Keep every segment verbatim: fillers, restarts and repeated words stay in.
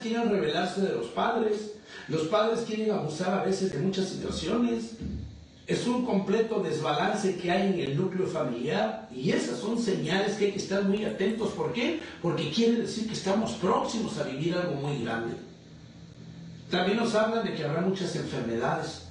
quieren rebelarse de los padres, los padres quieren abusar a veces de muchas situaciones. Es un completo desbalance que hay en el núcleo familiar y esas son señales que hay que estar muy atentos. ¿Por qué? Porque quiere decir que estamos próximos a vivir algo muy grande. También nos hablan de que habrá muchas enfermedades.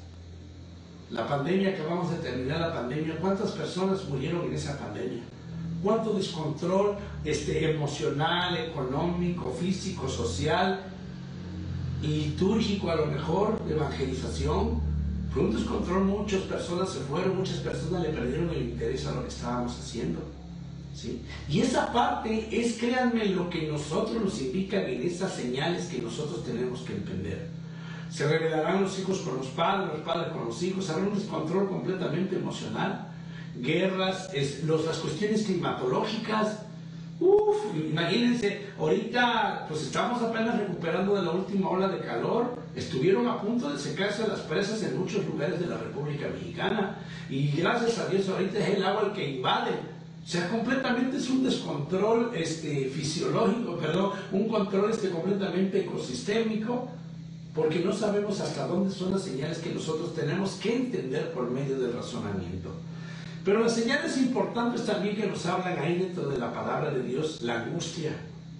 La pandemia, que vamos a terminar la pandemia, ¿cuántas personas murieron en esa pandemia? ¿Cuánto descontrol este, emocional, económico, físico, social, litúrgico a lo mejor, de evangelización? Fue un descontrol, muchas personas se fueron, muchas personas le perdieron el interés a lo que estábamos haciendo, ¿sí? Y esa parte es, créanme, lo que nosotros nos indican en esas señales que nosotros tenemos que entender. Se rebelarán los hijos con los padres, los padres con los hijos, habrá un descontrol completamente emocional, guerras, es, los, las cuestiones climatológicas. Uf, imagínense, ahorita pues estamos apenas recuperando de la última ola de calor. Estuvieron a punto de secarse las presas en muchos lugares de la República Mexicana y gracias a Dios ahorita es el agua el que invade. O sea, completamente es un descontrol este, fisiológico, perdón, un control este, completamente ecosistémico, porque no sabemos hasta dónde son las señales que nosotros tenemos que entender por medio del razonamiento. Pero las señales importantes también que nos hablan ahí dentro de la palabra de Dios: la angustia,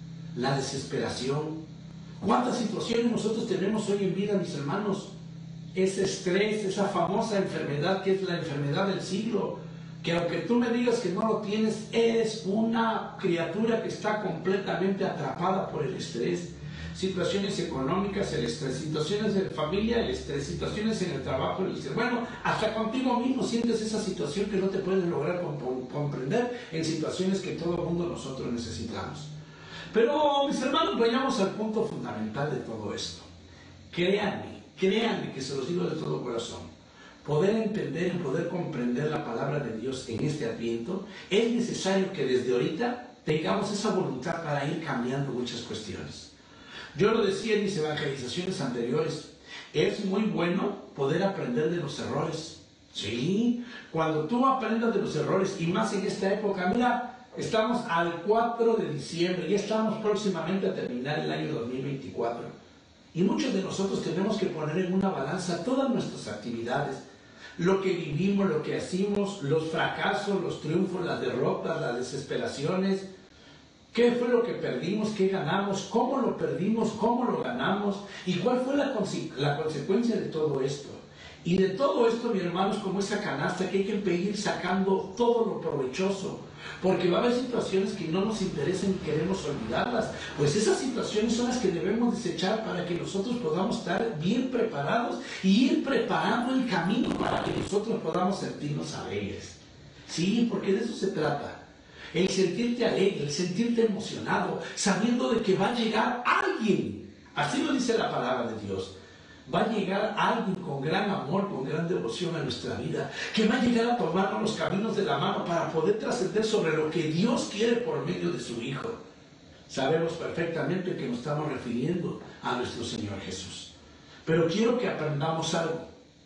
la desesperación. ¿Cuántas situaciones nosotros tenemos hoy en vida, mis hermanos? Ese estrés, esa famosa enfermedad que es la enfermedad del siglo, que aunque tú me digas que no lo tienes, eres una criatura que está completamente atrapada por el estrés. Situaciones económicas, el estrés, situaciones de familia, el estrés, situaciones en el trabajo, el estrés. Bueno, hasta contigo mismo sientes esa situación que no te puedes lograr comprender en situaciones que todo el mundo nosotros necesitamos. Pero, mis hermanos, vayamos al punto fundamental de todo esto. Créanme, créanme que se los digo de todo corazón. Poder entender y poder comprender la palabra de Dios en este Adviento, es necesario que desde ahorita tengamos esa voluntad para ir cambiando muchas cuestiones. Yo lo decía en mis evangelizaciones anteriores, es muy bueno poder aprender de los errores. Sí, cuando tú aprendas de los errores, y más en esta época, mira, estamos al cuatro de diciembre, ya estamos próximamente a terminar el año dos mil veinticuatro. Y muchos de nosotros tenemos que poner en una balanza todas nuestras actividades, lo que vivimos, lo que hacemos, los fracasos, los triunfos, las derrotas, las desesperaciones. ¿Qué fue lo que perdimos? ¿Qué ganamos? ¿Cómo lo perdimos? ¿Cómo lo ganamos? ¿Y cuál fue la, conse la consecuencia de todo esto? Y de todo esto, mis hermanos, como esa canasta que hay que ir sacando todo lo provechoso, porque va a haber situaciones que no nos interesan y queremos olvidarlas. Pues esas situaciones son las que debemos desechar para que nosotros podamos estar bien preparados y ir preparando el camino para que nosotros podamos sentirnos alegres. Sí, porque de eso se trata. El sentirte alegre, el sentirte emocionado, sabiendo de que va a llegar alguien. Así lo dice la palabra de Dios. Va a llegar alguien con gran amor, con gran devoción a nuestra vida, que va a llegar a tomarnos los caminos de la mano para poder trascender sobre lo que Dios quiere por medio de su Hijo. Sabemos perfectamente que nos estamos refiriendo a nuestro Señor Jesús. Pero quiero que aprendamos algo.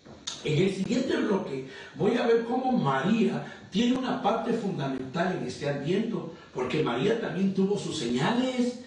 En el siguiente bloque voy a ver cómo María tiene una parte fundamental en este Adviento, porque María también tuvo sus señales.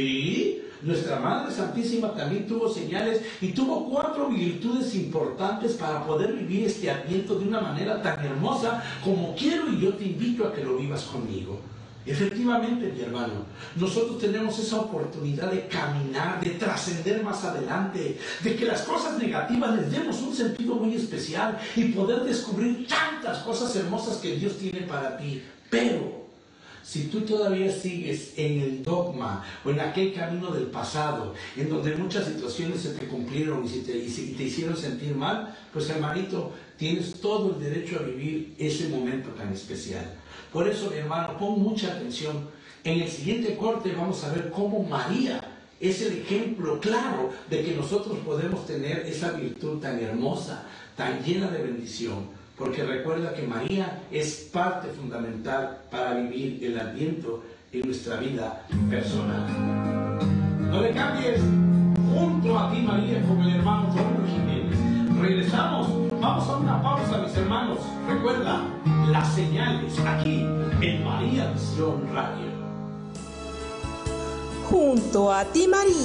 Sí, nuestra Madre Santísima también tuvo señales y tuvo cuatro virtudes importantes para poder vivir este Adviento de una manera tan hermosa como quiero, y yo te invito a que lo vivas conmigo. Efectivamente, mi hermano, nosotros tenemos esa oportunidad de caminar, de trascender más adelante, de que las cosas negativas les demos un sentido muy especial y poder descubrir tantas cosas hermosas que Dios tiene para ti. Pero si tú todavía sigues en el dogma o en aquel camino del pasado, en donde muchas situaciones se te cumplieron y, si te, y si te hicieron sentir mal, pues hermanito, tienes todo el derecho a vivir ese momento tan especial. Por eso, mi hermano, pon mucha atención. En el siguiente corte vamos a ver cómo María es el ejemplo claro de que nosotros podemos tener esa virtud tan hermosa, tan llena de bendición. Porque recuerda que María es parte fundamental para vivir el Adviento en nuestra vida personal. No le cambies. Junto a ti, María, con el hermano Pablo Jiménez. Regresamos. Vamos a una pausa, mis hermanos. Recuerda las señales aquí en María Visión Radio. Junto a ti, María.